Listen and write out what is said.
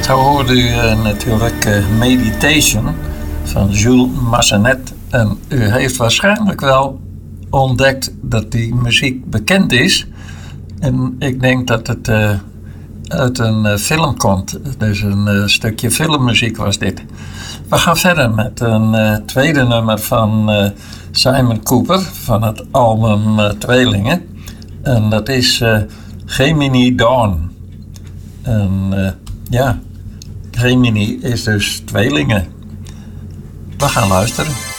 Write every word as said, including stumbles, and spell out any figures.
Zo hoorde u uh, natuurlijk uh, Meditation van Jules Massenet. En u heeft waarschijnlijk wel ontdekt dat die muziek bekend is. En ik denk dat het uh, uit een uh, film komt. Dus een uh, stukje filmmuziek was dit. We gaan verder met een uh, tweede nummer van uh, Simon Cooper van het album uh, Tweelingen. En dat is uh, Gemini Dawn. En uh, ja, Gemini is dus tweelingen. We gaan luisteren.